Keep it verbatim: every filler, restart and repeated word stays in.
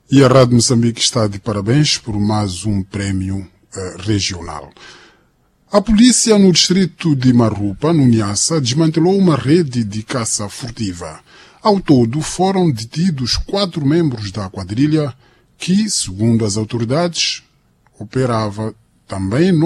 E a Rádio Moçambique está de parabéns por mais um prémio uh, regional. A polícia no distrito de Marrupa, no Niassa, desmantelou uma rede de caça furtiva. Ao todo, foram detidos quatro membros da quadrilha que, segundo as autoridades, operava também